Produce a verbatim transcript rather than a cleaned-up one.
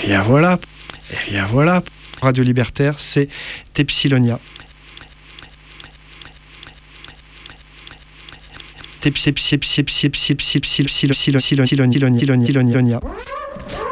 Eh bien voilà, eh bien voilà. Radio Libertaire, c'est Tepsilonia. Tepsipsipsipsipsipsipsipsilonia.